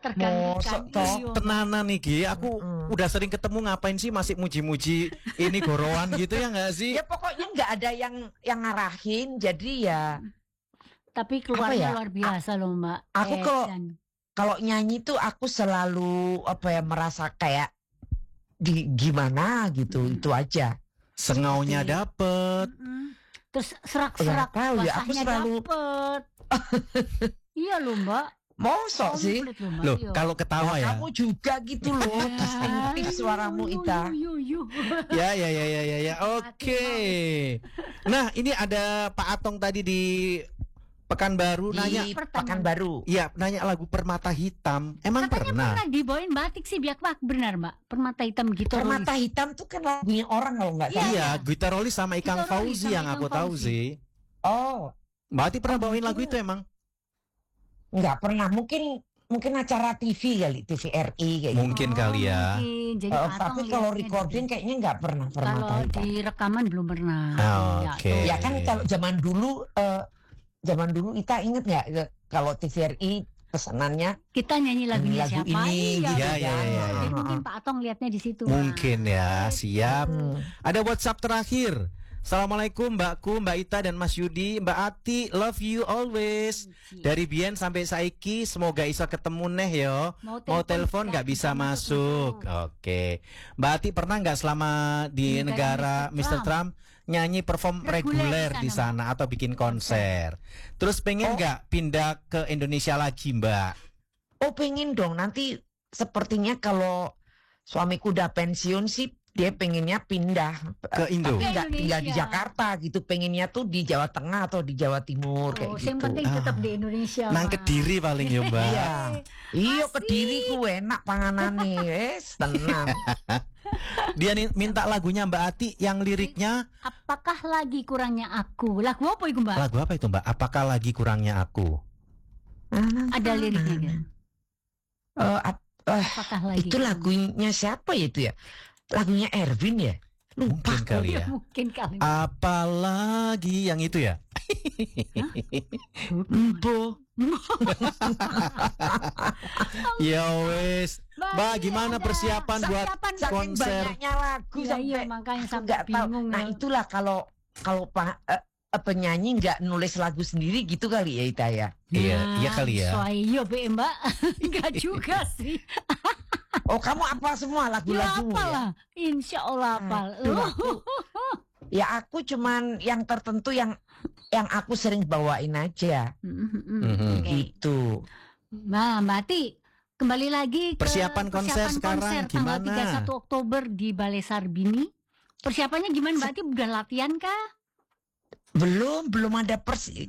tergantikan. Tenanan nih Gi, aku udah sering ketemu, ngapain sih masih muji-muji ini gorowan gitu ya nggak sih? Ya pokoknya nggak ada yang ngarahin, jadi ya. Tapi keluarnya luar biasa loh Mbak. Aku kalau nyanyi tuh aku selalu merasa kayak gimana gitu, itu aja. Sengaunya dapet. Terus serak-serak basahnya dapet. Iya loh Mbak. Mosok sih. Loh, kalau ketawa ya. Kamu juga gitu loh, distinktif suaramu Ita. Ya. Oke. Nah, ini ada Pak Atong tadi di Pekanbaru nanya. Pekanbaru. Iya, nanya lagu Permata Hitam. Emang katanya pernah dibawain batik sih, biak benar Mbak. Permata Hitam gitu. Permata Hitam tuh kan lagunya orang kalau nggak salah. Iya, Gitarolis sama Ikang Fauzi yang aku tahu sih. Oh, Mbak Ati pernah bawain lagu itu emang? Nggak pernah, mungkin acara TV kali, TVRI kayak mungkin gitu. Kali ya. Tapi kalau recording kayaknya nggak pernah. Kalau di rekaman belum pernah. Oke. Ya kan kalau zaman dulu Ita inget nggak kalau TVRI pesanannya kita nyanyi lagunya siapa ini gitu. Ya. Jadi mungkin Pak Atong lihatnya di situ. Mungkin ya, siap. Ada WhatsApp terakhir. Assalamualaikum Mbakku, Mbak Ita dan Mas Yudi. Mbak Ati, love you always. Dari Bien sampai saiki, semoga iso ketemu neh yo. Mau telepon nggak bisa masuk. Oke. Mbak Ati pernah nggak selama di negara Mr. Trump nyanyi perform reguler di sana atau bikin konser? Terus pengen nggak pindah ke Indonesia lagi Mbak? Oh pengen dong. Nanti sepertinya kalau suamiku udah pensiun sih, dia pengennya pindah ke Indo, nggak tinggal di Jakarta gitu, pengennya tuh di Jawa Tengah atau di Jawa Timur kayak gitu. Yang penting tetap di Indonesia. Nang Kediri paling ya Mbak. Iya Kediri ku enak panganane, tenang. Dia minta lagunya Mbak Ati yang liriknya apakah lagi kurangnya aku. Lagu apa itu Mbak? Lagu apa itu Mbak? Apakah lagi kurangnya aku? Ada liriknya kan? Apakah lagi itu lagunya siapa ya itu ya? Lagunya Erwin ya? Lupa mungkin kali ya. Mungkin kali. Apalagi yang itu ya? Empo. Ya wes. Mbak, gimana persiapan buat konser? Banyaknya lagu iya, makanya sampai bingung. Nah, itulah kalau penyanyi nggak nulis lagu sendiri gitu kali ya Ita ya. Iya kali ya. Iya Mbak. Enggak juga sih. Oh kamu apa semua lagu-lagumu ya? Insya Allah hafal. Ya aku cuman yang tertentu yang aku sering bawain aja. Gitu. Nah Mbak Ati, kembali lagi ke persiapan konser sekarang tanggal gimana? 31 Oktober di Balai Sarbini. Persiapannya gimana Mbak Ati? Udah latihan kah? Belum ada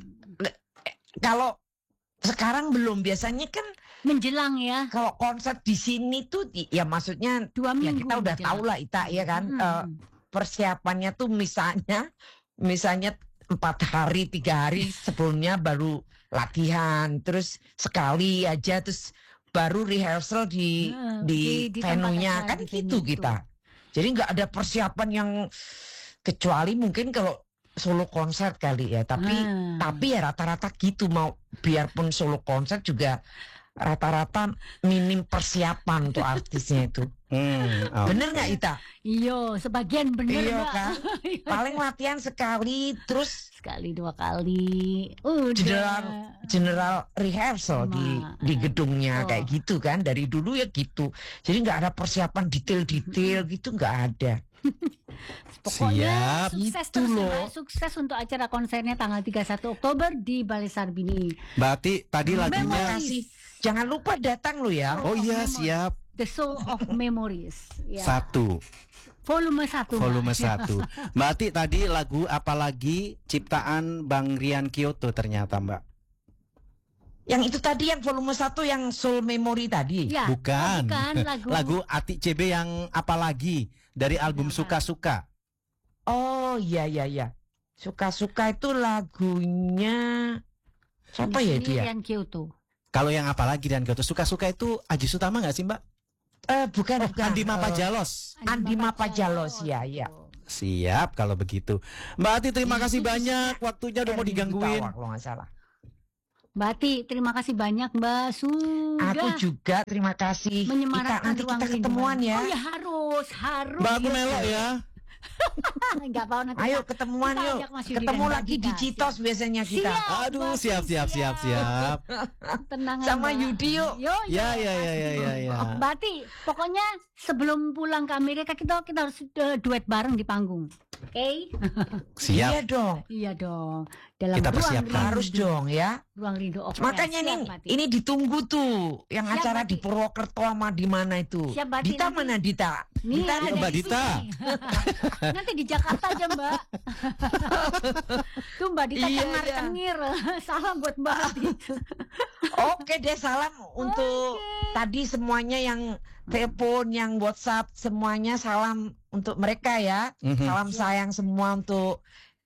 kalau sekarang belum, biasanya kan menjelang ya. Kalau konser di sini tuh ya maksudnya 2 minggu ya kita udah tahu lah Ita ya kan. Persiapannya tuh misalnya 4 hari 3 hari sebelumnya baru latihan, terus sekali aja, terus baru rehearsal di venue-nya kan gitu kita. Jadi nggak ada persiapan yang, kecuali mungkin kalau solo konser kali ya, tapi ya rata-rata gitu, mau biarpun solo konser juga rata-rata minim persiapan untuk artisnya itu. Bener nggak Ita? Iya, sebagian bener Mbak. Kan? Paling latihan sekali, terus sekali 2 kali. General rehearsal di gedungnya kayak gitu kan, dari dulu ya gitu. Jadi nggak ada persiapan detail-detail gitu, nggak ada. Pokoknya siap, sukses terus loh. Sukses untuk acara konsernya tanggal 31 Oktober di Balai Sarbini. Mbak Ati, tadi lagunya jangan lupa datang lo ya. Oh iya, siap. The Soul of Memories ya. 1 Volume 1 Volume 1 Mbak Ati, tadi lagu Apalagi ciptaan Bang Rian Kyoto ternyata Mbak. Yang itu tadi yang volume 1 yang Soul Memory tadi ya, bukan lagu Ati CB yang Apalagi dari album Suka-Suka. Oh iya. Suka-Suka itu lagunya siapa ya itu ya? Rian Kyoto. Kalau yang Apalagi Rian Kyoto, Suka-Suka itu Aji Sutama nggak sih Mbak? Bukan. Andi Mapajalos. Andi Mapajalos ya. Siap kalau begitu. Mbak Ati, terima kasih banyak, waktunya udah mau digangguin. Kalau nggak salah. Mbak Ati, terima kasih banyak Mbak sudah Aku juga terima kasih. menyemarakkan Nanti ruang kita ketemuan rindu. ya. Oh ya harus. Mbak aku melok ya. Enggak mau nanti. Ayo ketemuan Kita yuk. ajak Mas Yudi Ketemu dan Mbak lagi di Dita. Citos biasanya kita. Siap. Aduh, Mbak, siap. Tenang Sama Mbak. Yudi yuk. Yo, Ya. Mbak Ati, pokoknya sebelum pulang ke Amerika kita harus duet bareng di panggung. Oke? Iya Siap. dong. Iya dong. Dalam Kita ruang persiapkan. rindu. Harus dong ya. Ruang rindu. Oke, Makanya siap, Mbak Ati. ini ditunggu tuh yang Siap, acara Mbak di Ati. Purwokerto sama di mana itu. Siap, Mbak Ati, Dita nanti. mana Dita? Nih, Dita ada ada Mbak di Dita. sini. Nanti di Jakarta aja Mbak. Tuh Mbak Dita Iya, cengir. Salam buat Mbak Ati. Oke deh, salam untuk tadi semuanya yang telepon, yang WhatsApp, semuanya salam untuk mereka ya. Mhm. Salam sayang semua untuk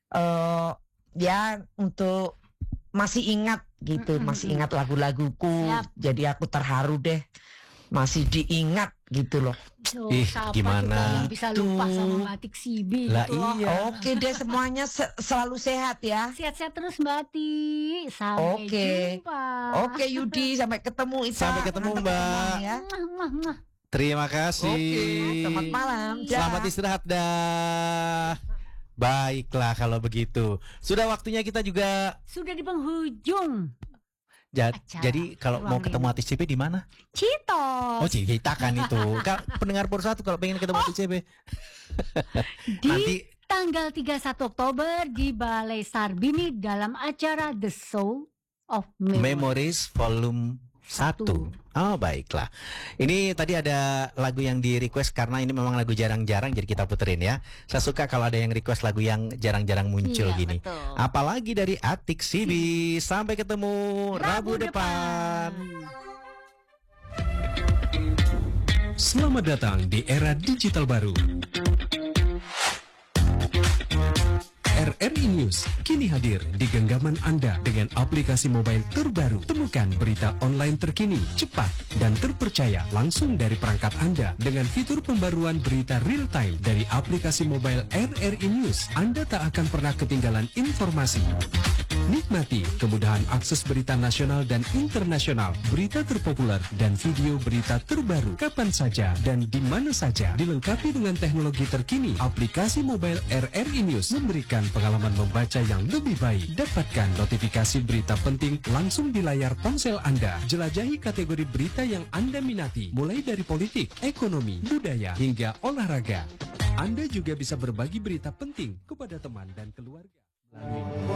ya untuk masih ingat gitu, masih ingat lagu-laguku. Siap. Jadi aku terharu deh. Masih diingat gitu loh. Tuh, Ih, siapa gimana? coba yang bisa lupa Tuh. sama Batik Sibi Lah gitu loh. iya. Oke deh, semuanya selalu sehat ya. Sehat-sehat terus Mbak Ati. Sampai Oke. jumpa. Oke Yudi, sampai ketemu Ita. Sampai ketemu, Mantap Mbak. ketemu ya. Mwah, mwah, mwah. Terima kasih. Oke, selamat malam. Dah. Selamat istirahat dah. Baiklah kalau begitu. Sudah waktunya kita juga Sudah di penghujung Acara jadi kalau mau Ruang ketemu Rindu. artis CP di mana? Citos Oh, kita kan itu. Pendengar Pur 1 kalau pengen ketemu artis CP. di Nanti tanggal 31 Oktober di Balai Sarbini dalam acara The Soul of Memory. Memories Volume 1. Oh, baiklah. Ini tadi ada lagu yang di request karena ini memang lagu jarang-jarang jadi kita puterin ya. Saya suka kalau ada yang request lagu yang jarang-jarang muncul Iya, gini. betul. Apalagi dari Atik Sibi. Sampai ketemu Rabu depan. Selamat datang di era digital baru. RRI News kini hadir di genggaman Anda dengan aplikasi mobile terbaru. Temukan berita online terkini, cepat, dan terpercaya langsung dari perangkat Anda dengan fitur pembaruan berita real time dari aplikasi mobile RRI News. Anda tak akan pernah ketinggalan informasi. Nikmati kemudahan akses berita nasional dan internasional, berita terpopuler, dan video berita terbaru kapan saja dan di mana saja. Dilengkapi dengan teknologi terkini, aplikasi mobile RRI News memberikan pengalaman membaca yang lebih baik. Dapatkan notifikasi berita penting langsung di layar ponsel Anda. Jelajahi kategori berita yang Anda minati, mulai dari politik, ekonomi, budaya, hingga olahraga. Anda juga bisa berbagi berita penting kepada teman dan keluarga.